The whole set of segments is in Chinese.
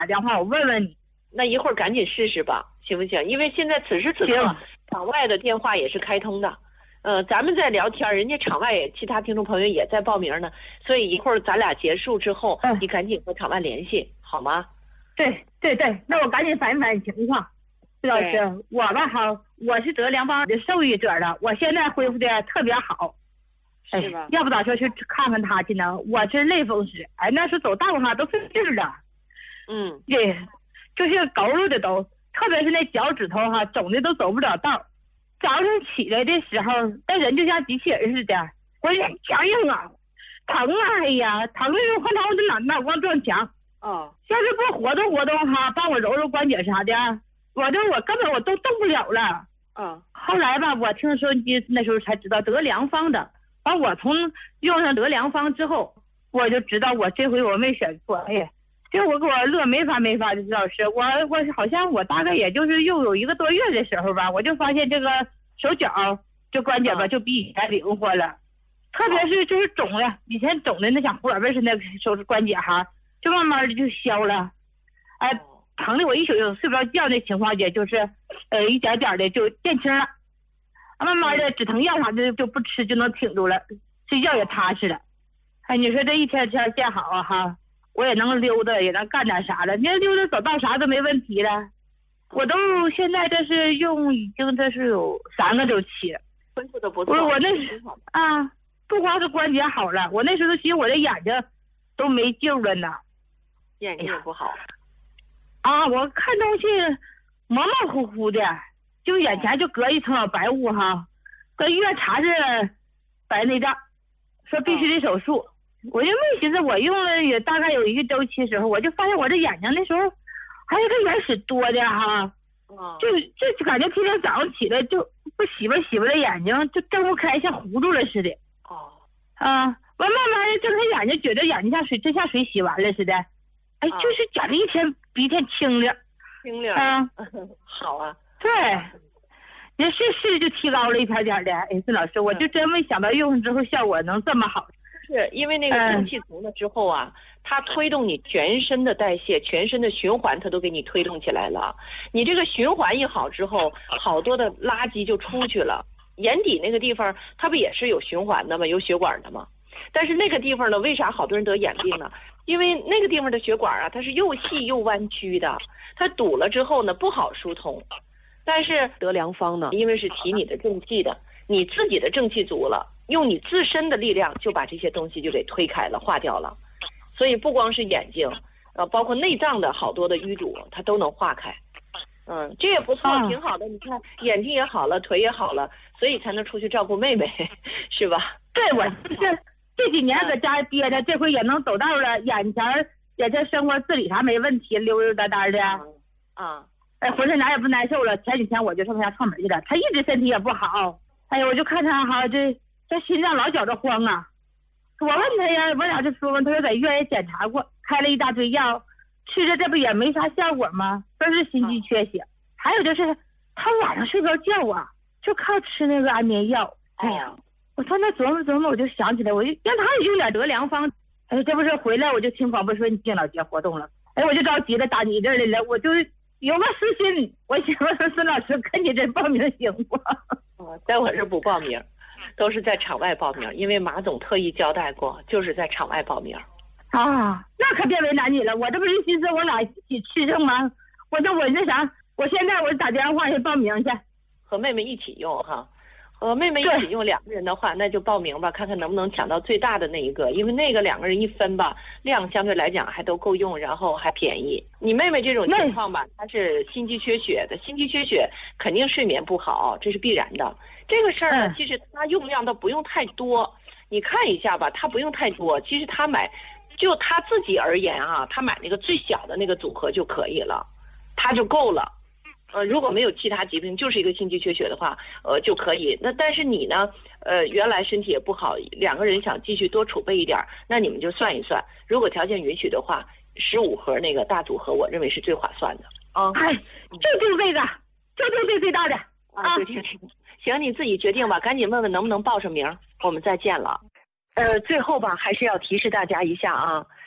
打电话，我问问你。 那一会儿赶紧试试吧，行不行？因为现在此时此刻场外的电话也是开通的，咱们在聊天，人家场外也其他听众朋友也在报名呢，所以一会儿咱俩结束之后，你赶紧和场外联系，好吗？ 对，那我赶紧反映情况。徐老师，我吧我是得良方的受益者了，我现在恢复的特别好。 是吧？ 要不咋说去看看他去呢？我是类风湿，那时候走道都费劲了。对，就是佝偻的都，特别是那脚趾头肿的都走不了道。早上起来的时候，那人就像机器人似的，关键强硬啊，疼啊，哎呀，疼的就换我的脑瓜撞墙。要是不活动帮我揉揉关节啥的，我根本都动不了了。后来吧，我听说那时候才知道得良方的。完，我从用上得良方之后，我就知道我这回我没选错。哎呀，这我给我乐没法的，老师，我好像我大概也就是又有1个多月的时候吧，我就发现这个手脚这关节吧就比以前灵活了，特别是就是肿了，以前肿的那像火味似的手指关节就慢慢的就消了。疼的我一宿就睡不着觉，那情况也就是一点点的就减轻了。慢慢的止疼药啥的就不吃就能挺住了，睡觉也踏实了。你说这一天天见好我也能溜达，也能干点啥了。你要溜达走道啥都没问题了。我都现在这是用已经这是有3个周期， 恢复的不错。 我那时不光是关节好了，我那时候寻思我这眼睛都没救了呢。 眼睛也不好。 我看东西模模糊糊的。就眼前就隔一层老白雾跟医院查是白内障，说必须得手术。我就没寻思，我用了也大概有1个周期时候，我就发现我这眼睛那时候还有个眼屎多的就感觉天天早上起来就不洗吧的眼睛就睁不开，像糊住了似的。完慢慢的睁开眼睛，觉得眼睛像水洗完了似的，就是觉得一天比一天清亮。 好啊。 对，你试就提高了一点点的。孙老师，我就真没想到用上之后效果能这么好。 是因为那个正气足了之后它推动你全身的代谢、全身的循环，它都给你推动起来了。你这个循环一好之后，好多的垃圾就出去了。眼底那个地方，它不也是有循环的吗？有血管的吗？但是那个地方呢，为啥好多人得眼病呢？因为那个地方的血管它是又细又弯曲的，它堵了之后呢，不好疏通。但是得良方呢，因为是提你的正气的，你自己的正气足了，用你自身的力量就把这些东西就给推开了、化掉了。所以不光是眼睛，包括内脏的好多的淤堵，它都能化开。这也不错，挺好的。你看眼睛也好了，腿也好了，所以才能出去照顾妹妹，是吧？ 对，我就是这几年搁家憋着，这回也能走道了，眼前生活自理啥没问题，溜溜达达的。浑身哪也不难受了。前几天我就上他家串门去了，他一直身体也不好。我就看他这心脏老觉着慌啊。我问他呀，我俩就说，他说在医院也检查过，开了一大堆药，吃着这不也没啥效果吗？都是心肌缺血。还有就是他晚上睡不着觉就靠吃那个安眠药。我说那琢磨，我就想起来，我就让他也用点得良方。这不是回来我就听广播说你敬老节活动了，我就着急了，打你这儿来了，我就有个私心，我想说孙老师跟你这报名行不？ 在我这不报名，都是在场外报名，因为马总特意交代过，就是在场外报名。 那可别为难你了，我这不是寻思我俩一起吃上吗？我那啥，我现在我打电话去报名去， 和妹妹一起用和妹妹一起用2个人的话，那就报名吧，看看能不能抢到最大的那一个，因为那个2个人一分吧，量相对来讲还都够用，然后还便宜。你妹妹这种情况吧，她是心肌缺血的，心肌缺血肯定睡眠不好，这是必然的。这个事儿呢，其实她用量倒不用太多，你看一下吧，她不用太多。其实她买，就她自己而言她买那个最小的那个组合就可以了，她就够了。如果没有其他疾病，就是一个心肌缺血的话，就可以。那但是你呢，原来身体也不好，2个人想继续多储备一点，那你们就算一算，如果条件允许的话，15盒那个大组合，我认为是最划算的。 就定这个，就定这最大的就定这个。行，你自己决定吧，赶紧问问能不能报上名，我们再见了。最后吧，还是要提示大家一下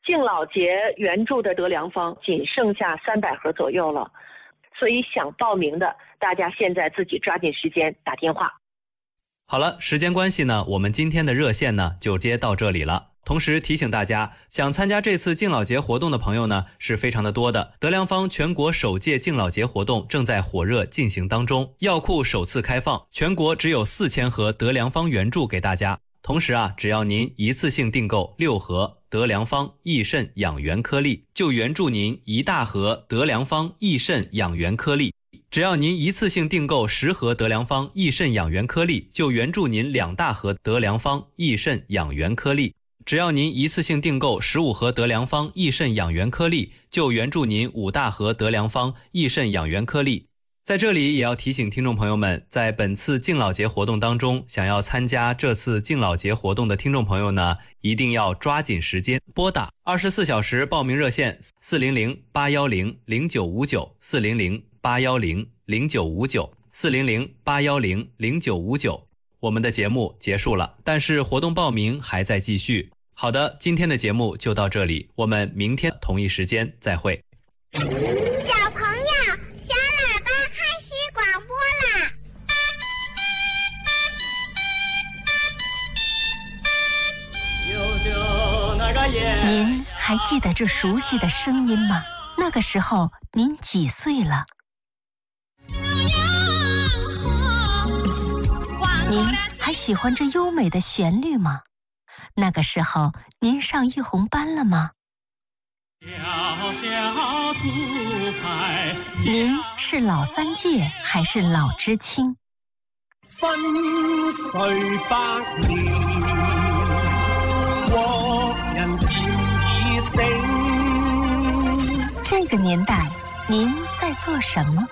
敬老节援助的德良方仅剩下300盒左右了，所以想报名的大家现在自己抓紧时间打电话。 好了，时间关系呢，我们今天的热线呢就接到这里了。同时提醒大家，想参加这次敬老节活动的朋友呢是非常的多的。德良方全国首届敬老节活动正在火热进行当中，药库首次开放，全国只有4000盒德良方原著给大家。同时啊，只要您一次性订购6盒德良方益肾养元颗粒，就援助您1大盒德良方益肾养元颗粒。只要您一次性订购10盒德良方益肾养元颗粒，就援助您2大盒德良方益肾养元颗粒。只要您一次性订购15盒德良方益肾养元颗粒，就援助您5大盒德良方益肾养元颗粒。在这里也要提醒听众朋友们，在本次敬老节活动当中，想要参加这次敬老节活动的听众朋友呢，一定要抓紧时间拨打24小时报名热线400-810-0959，400-810-0959，400-810-0959。我们的节目结束了，但是活动报名还在继续。好的，今天的节目就到这里，我们明天同一时间再会。 小朋友，小喇叭开始广播啦！您还记得这熟悉的声音吗？那个时候您几岁了？您还喜欢这优美的旋律吗？那个时候您上育红班了吗？您是老3届还是老知青？ 分岁百年，國人漸已醒。 这个年代，您在做什麼？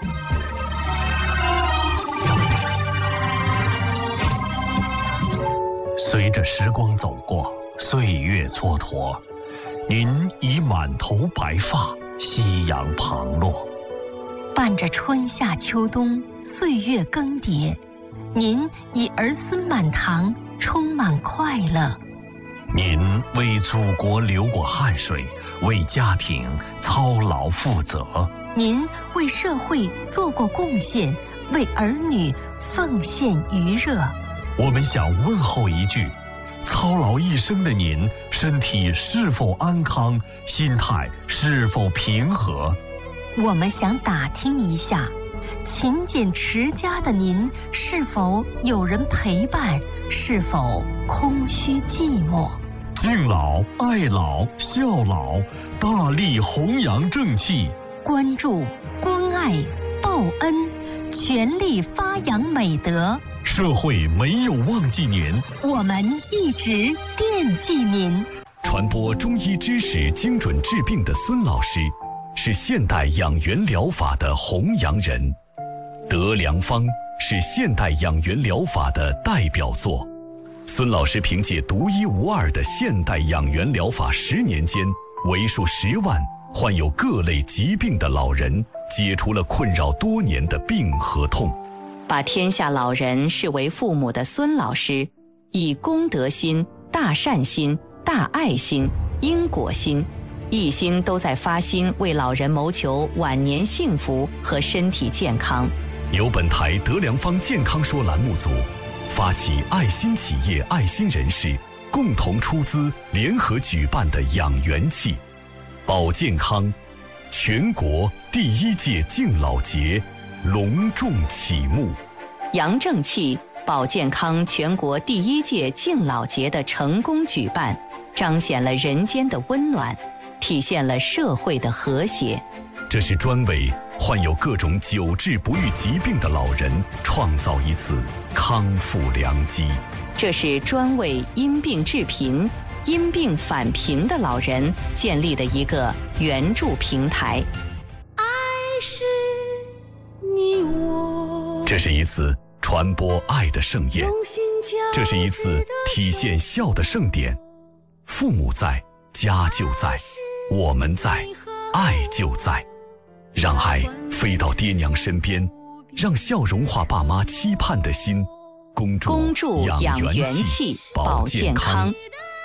随着时光走过，岁月蹉跎，您已满头白发，夕阳旁落。 伴着春夏秋冬，岁月更迭，您已儿孙满堂，充满快乐。 您为祖国流过汗水，为家庭操劳负责。 您为社会做过贡献，为儿女奉献余热。 我们想问候一句：操劳一生的您，身体是否安康？心态是否平和？ 我们想打听一下，勤俭持家的您，是否有人陪伴？是否空虚寂寞？ 敬老、爱老、孝老，大力弘扬正气， 关注、关爱、报恩，全力发扬美德。 社会没有忘记您， 我们一直惦记您。 传播中医知识、精准治病的孙老师，是现代养元疗法的弘扬人。德良方是现代养元疗法的代表作。孙老师凭借独一无二的现代养元疗法，10年间，为数10万患有各类疾病的老人解除了困扰多年的病和痛。 把天下老人视为父母的孙老师，以公德心、大善心、大爱心、因果心，一心都在发心为老人谋求晚年幸福和身体健康。 由本台德良方健康说栏目组发起爱心企业、爱心人士共同出资联合举办的养元气、保健康全国第1届敬老节隆重启幕。 杨正气、保健康全国第1届敬老节的成功举办，彰显了人间的温暖，体现了社会的和谐。 这是专为患有各种久治不愈疾病的老人创造一次康复良机。 这是专为因病致贫、因病返贫的老人建立的一个援助平台。 爱是你我， 这是一次传播爱的盛宴，这是一次体现孝的盛典。父母在，家就在，我们在，爱就在。让爱飞到爹娘身边，让笑融化爸妈期盼的心。恭祝养元气、保健康。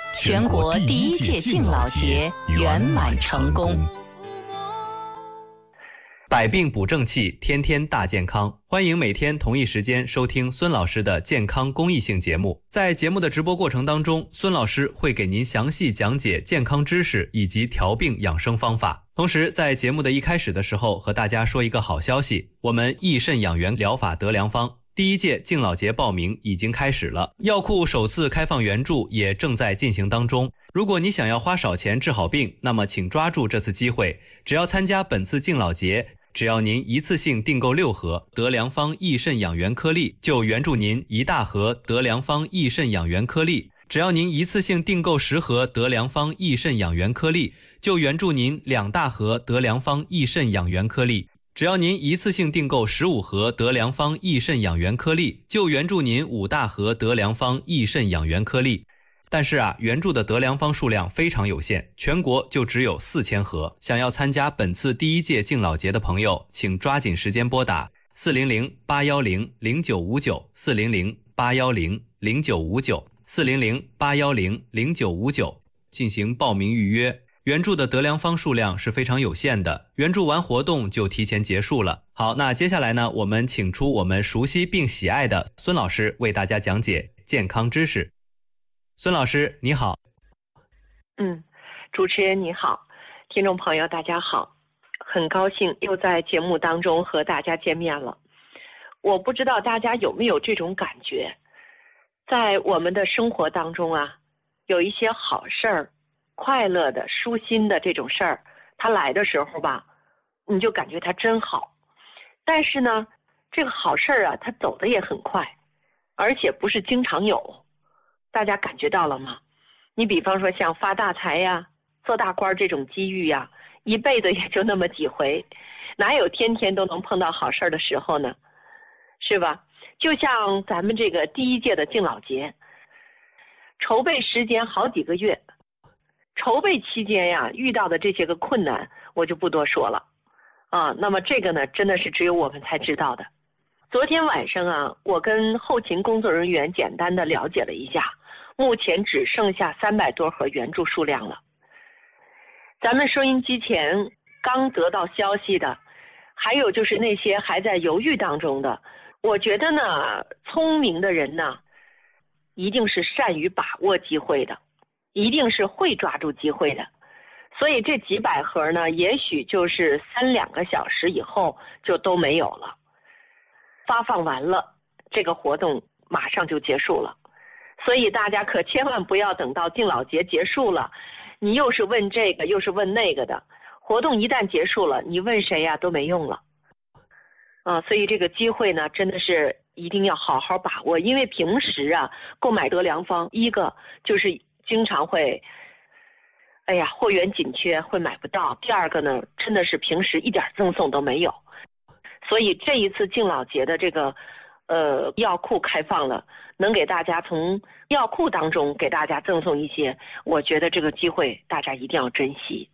全国第一届敬老节圆满成功。 百病补正气，天天大健康。欢迎每天同一时间收听孙老师的健康公益性节目。在节目的直播过程当中，孙老师会给您详细讲解健康知识以及调病养生方法。同时在节目的一开始的时候，和大家说一个好消息，我们益肾养元疗法得良方第一届敬老节报名已经开始了，药库首次开放援助也正在进行当中。如果你想要花少钱治好病，那么请抓住这次机会，只要参加本次敬老节，只要您一次性订购6盒得良方益肾养元颗粒，就援助您1大盒得良方益肾养元颗粒；只要您一次性订购10盒得良方益肾养元颗粒，就援助您2大盒得良方益肾养元颗粒；只要您一次性订购15盒得良方益肾养元颗粒，就援助您5大盒得良方益肾养元颗粒。但是援助的得良方数量非常有限，全国就只有4000盒。想要参加本次第一届敬老节的朋友，请抓紧时间拨打400-810-0959，400-810-0959，400-810-0959进行报名预约。援助的得良方数量是非常有限的，援助完活动就提前结束了。好，那接下来呢，我们请出我们熟悉并喜爱的孙老师为大家讲解健康知识。孙老师你好。 主持人你好，听众朋友大家好，很高兴又在节目当中和大家见面了。我不知道大家有没有这种感觉，在我们的生活当中有一些好事儿，快乐的舒心的这种事儿，它来的时候吧，你就感觉它真好。但是呢，这个好事儿它走的也很快，而且不是经常有。大家感觉到了吗？你比方说像发大财呀、做大官这种机遇呀，一辈子也就那么几回，哪有天天都能碰到好事的时候呢？是吧？就像咱们这个第一届的敬老节，筹备时间好几个月，筹备期间遇到的这些个困难我就不多说了那么这个呢，真的是只有我们才知道的。昨天晚上我跟后勤工作人员简单的了解了一下，目前只剩下300多盒援助数量了。咱们收音机前刚得到消息的，还有就是那些还在犹豫当中的，我觉得呢，聪明的人呢，一定是善于把握机会的，一定是会抓住机会的。所以这几百盒呢，也许就是3-2个小时以后就都没有了。发放完了，这个活动马上就结束了。所以大家可千万不要等到敬老节结束了，你又是问这个又是问那个的，活动一旦结束了，你问谁都没用了所以这个机会呢，真的是一定要好好把握。因为平时购买得良方，一个就是经常会货源紧缺，会买不到；第二个呢，真的是平时一点赠送都没有。所以这一次敬老节的这个药库开放了，能给大家从药库当中给大家赠送一些，我觉得这个机会大家一定要珍惜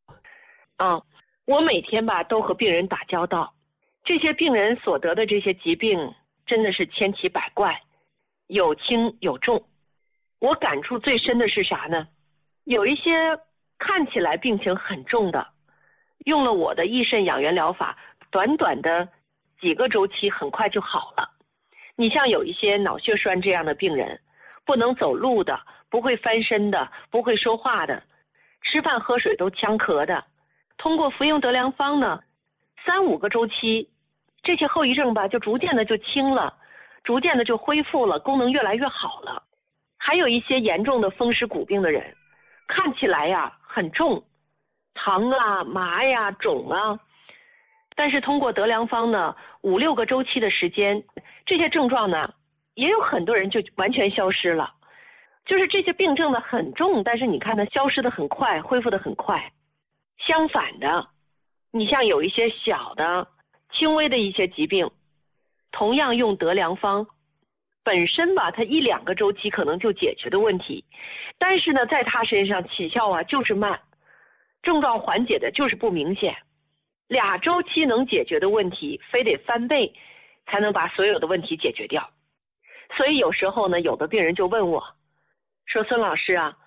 我每天都和病人打交道，这些病人所得的这些疾病真的是千奇百怪，有轻有重。我感触最深的是啥呢？有一些看起来病情很重的，用了我的益肾养元疗法，短短的几个周期很快就好了。你像有一些脑血栓这样的病人，不能走路的，不会翻身的，不会说话的，吃饭喝水都呛咳的，通过服用得良方呢，3-5个周期，这些后遗症就逐渐的就轻了，逐渐的就恢复了，功能越来越好了。还有一些严重的风湿骨病的人，看起来很重，疼麻肿但是通过得良方呢，5-6个周期的时间，这些症状呢，也有很多人就完全消失了。就是这些病症呢很重，但是你看它消失的很快，恢复的很快。相反的，你像有一些小的、轻微的一些疾病，同样用得良方，本身它1-2个周期可能就解决的问题，但是呢，在他身上起效就是慢，症状缓解的就是不明显。2周期能解决的问题，非得翻倍才能把所有的问题解决掉。所以有时候呢，有的病人就问我，说孙老师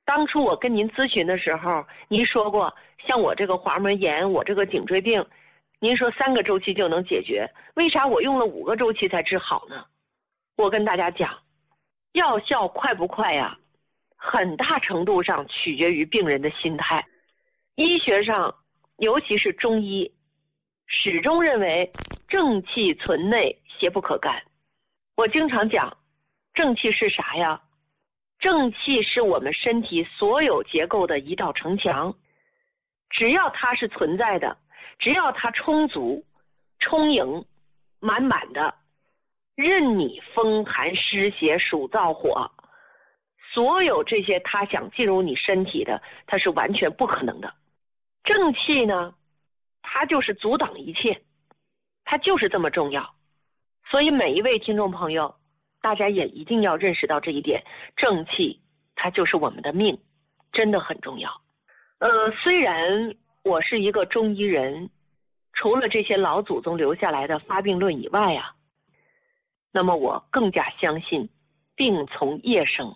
当初我跟您咨询的时候，您说过，像我这个滑膜炎，我这个颈椎病，您说3个周期就能解决，为啥我用了5个周期才治好呢？我跟大家讲，药效快不快呀？很大程度上取决于病人的心态。医学上，尤其是中医，始终认为正气存内，邪不可干。我经常讲，正气是啥呀？正气是我们身体所有结构的一道城墙，只要它是存在的，只要它充足、充盈、满满的，任你风寒湿邪暑燥火，所有这些它想进入你身体的，它是完全不可能的。正气呢，它就是阻挡一切，它就是这么重要。所以每一位听众朋友，大家也一定要认识到这一点，正气它就是我们的命，真的很重要。虽然我是一个中医人，除了这些老祖宗留下来的发病论以外啊，那么我更加相信病从业生。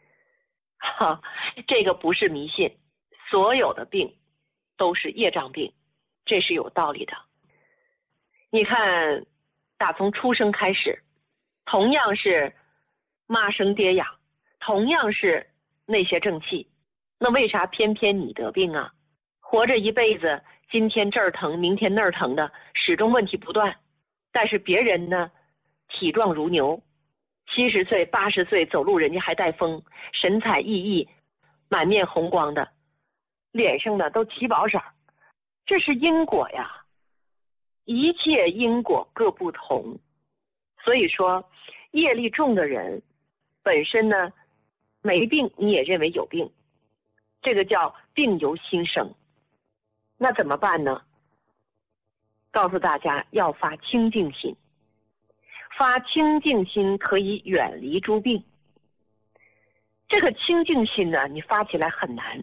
这个不是迷信，所有的病都是业障病，这是有道理的。你看，打从出生开始，同样是妈生爹养，同样是那些正气，那为啥偏偏你得病啊？活着一辈子，今天这儿疼，明天那儿疼的，始终问题不断。但是别人呢，体壮如牛，70岁、80岁走路人家还带风，神采奕奕，满面红光的，脸上呢都起宝色。这是因果呀，一切因果各不同。所以说，业力重的人本身呢没病，你也认为有病，这个叫病由心生。那怎么办呢？告诉大家要发清净心，发清净心可以远离诸病。这个清净心呢，你发起来很难，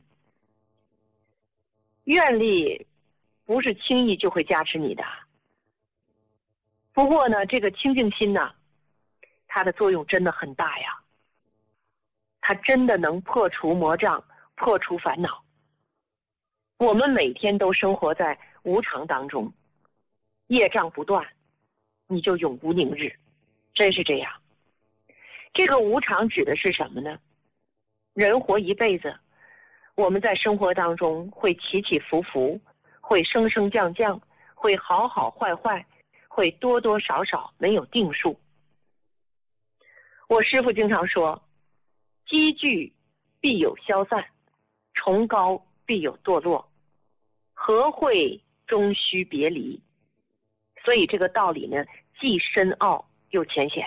愿力不是轻易就会加持你的。不过呢，这个清净心呢，它的作用真的很大呀，它真的能破除魔障，破除烦恼。我们每天都生活在无常当中，业障不断，你就永无宁日，真是这样。这个无常指的是什么呢？人活一辈子，我们在生活当中会起起伏伏，会升升降降，会好好坏坏，会多多少少，没有定数。我师父经常说，积聚必有消散，崇高必有堕落，和会终须别离。所以这个道理呢，既深奥又浅显。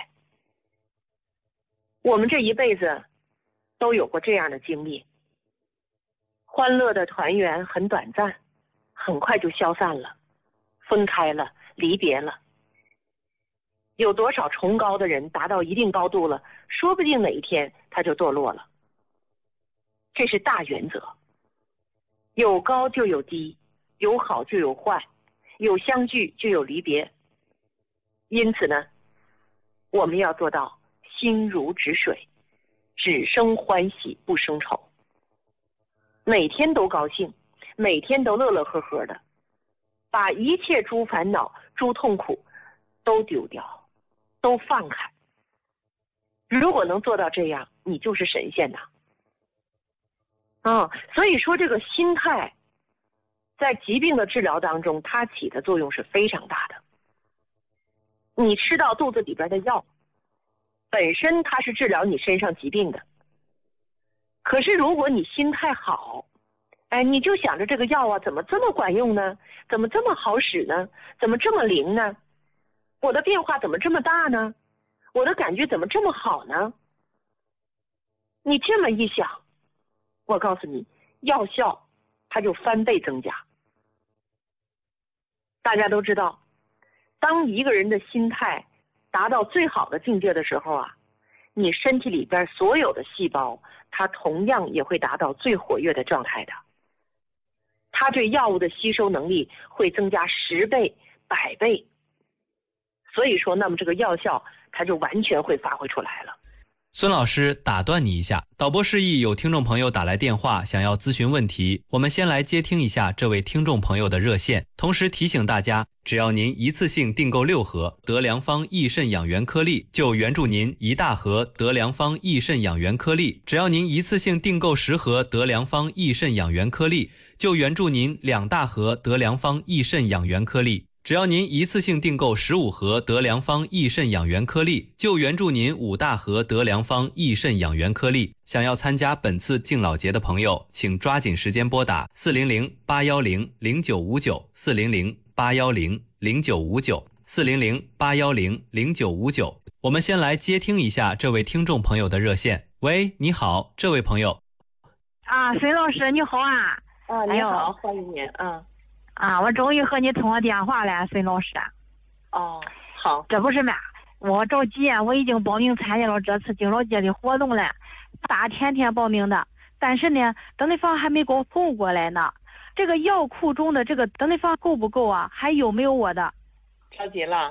我们这一辈子都有过这样的经历，欢乐的团圆很短暂，很快就消散了，分开了，离别了。有多少崇高的人达到一定高度了，说不定哪一天他就堕落了。这是大原则，有高就有低，有好就有坏，有相聚就有离别。因此呢，我们要做到心如止水，只生欢喜不生愁，每天都高兴，每天都乐乐呵呵的，把一切诸烦恼、诸痛苦都丢掉，都放开。如果能做到这样，你就是神仙呐！所以说这个心态在疾病的治疗当中，它起的作用是非常大的。你吃到肚子里边的药，本身它是治疗你身上疾病的，可是如果你心态好，你就想着这个药啊，怎么这么管用呢？怎么这么好使呢？怎么这么灵呢？我的变化怎么这么大呢？我的感觉怎么这么好呢？你这么一想，我告诉你，药效它就翻倍增加。大家都知道，当一个人的心态达到最好的境界的时候啊，你身体里边所有的细胞，它同样也会达到最活跃的状态的。它对药物的吸收能力会增加10倍、100倍。所以说，那么这个药效它就完全会发挥出来了。 孙老师打断你一下，导播示意有听众朋友打来电话想要咨询问题，我们先来接听一下这位听众朋友的热线，同时提醒大家，只要您一次性订购6盒德良方益肾养元颗粒，就援助您1大盒德良方益肾养元颗粒；只要您一次性订购10盒德良方益肾养元颗粒，就援助您2大盒德良方益肾养元颗粒；只要您一次性订购15盒德良方益肾养元颗粒，就援助您5大盒德良方益肾养元颗粒。想要参加本次敬老节的朋友，请抓紧时间拨打400-810-0959，400-810-0959，400-810-0959。我们先来接听一下这位听众朋友的热线。喂，你好，这位朋友。 孙老师你好啊。 你好，欢迎您。 我终于和你通了电话了，孙老师。 好。 这不是嘛，我着急，我已经报名参加了这次敬老节的活动了，大天报名的，但是呢，等待房还没给我送过来呢。这个药库中的这个等待房够不够啊？还有没有我的？ 着急了。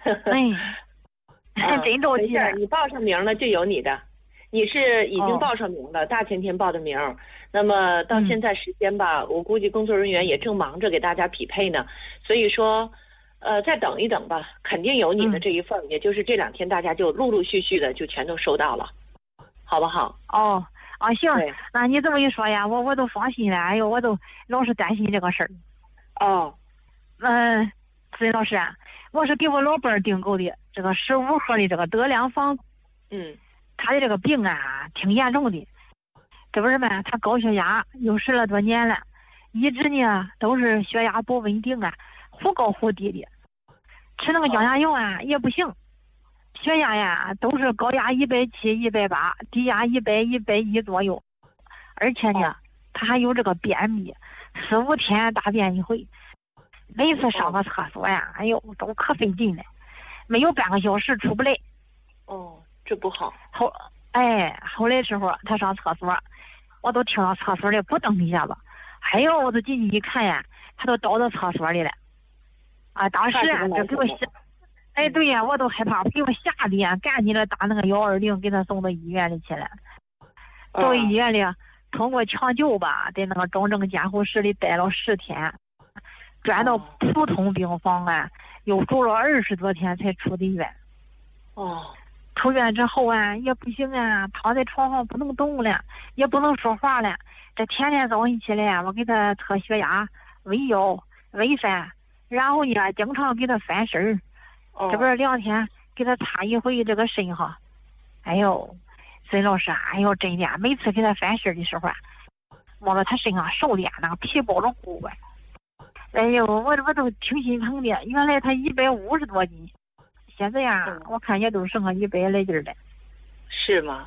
真着急了。 你报上名了就有你的，你是已经报上名了，大前天报的名。那么到现在时间吧，我估计工作人员也正忙着给大家匹配呢，所以说，再等一等吧，肯定有你的这一份，也就是这2天大家就陆陆续续的就全都收到了，好不好？ 行，那你这么一说呀，我都放心了。哎呦，我都老是担心这个事儿。孙老师，我是给我老伴儿订购的这个15盒的这个德良方。他的这个病啊，挺严重的。这不是嘛，他高血压有10来多年了，一直呢都是血压不稳定啊，忽高忽低的，吃那个降压药啊也不行，血压呀都是高压170、180，低压100、110左右，而且呢他还有这个便秘，4、5天大便一回，每次上个厕所呀，哎呦都可费劲了，没有半个小时出不来。 这不好。 后来时候他上厕所，我都听到厕所里咕噔一下子，哎呦，我都进去一看呀，他都倒到厕所里了。当时这给我吓，对呀，我都害怕，给我吓的呀，赶紧的打那个120，给他送到医院里去了。到医院里，通过抢救吧，在那个重症监护室里待了10天，转到普通病房啊，又住了20多天才出的院。出院之后啊，也不行啊，躺在床上不能动了，也不能说话了。这天天早上起来，我给他测血压、喂药、喂饭，然后呢，经常给他翻身儿。这不是2天给他擦一回这个身哈。哎呦，孙老师，哎呦，真的，每次给他翻身的时候啊，摸着他身上受的那个皮包着骨啊。哎呦，我都挺心疼的。原来他150多斤。现在呀，我看也都剩个100来斤了。 是吗？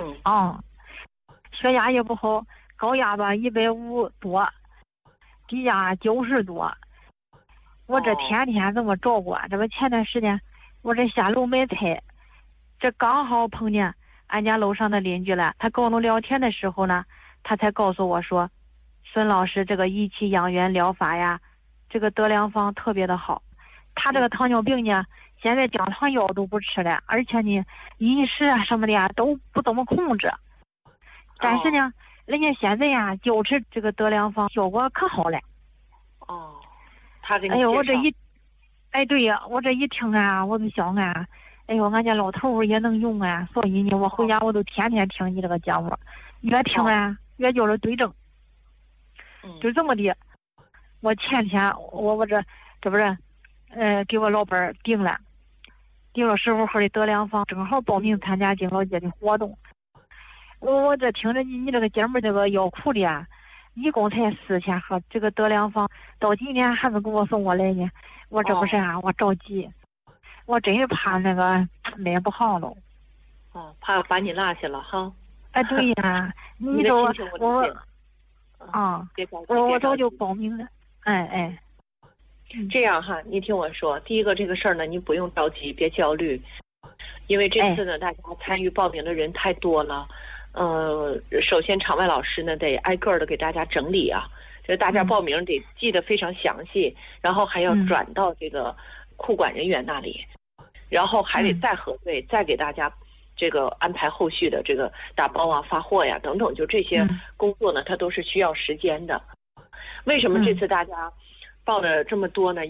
血压也不好，高压吧150多，低压90多。我这天天这么照顾，这不前段时间我这下楼买菜，这刚好碰见俺家楼上的邻居了。他跟我聊天的时候呢，他才告诉我说，孙老师这个益气养元疗法呀，这个德良方特别的好。他这个糖尿病呢，现在降糖药都不吃了，而且呢，饮食啊什么的呀都不怎么控制。但是呢，人家现在呀就吃这个德良方，效果可好了。 他给你介绍。 对呀，我这一听啊，我就想啊，哎呦，俺家老头也能用啊，所以呢，我回家我都天天听你这个节目，越听啊越觉得对症。就这么的，我前天我这不是。给我老伴儿订了15盒的德良方，正好报名参加敬老节的活动。我这听着你这个节目这个药库里啊，一共才4000盒这个德良方，到今天还没给我送过来呢。我这不是啊，我着急，我真是怕那个买不上了。 怕把你落下了哈。 对呀，你说我早就报名了。 这样哈，你听我说，第一个这个事儿呢，你不用着急，别焦虑，因为这次呢，大家参与报名的人太多了。首先场外老师呢得挨个的给大家整理啊，就是大家报名得记得非常详细，然后还要转到这个库管人员那里，然后还得再核对，再给大家这个安排后续的这个打包啊、发货呀等等，就这些工作呢，它都是需要时间的。为什么这次大家报的这么多呢？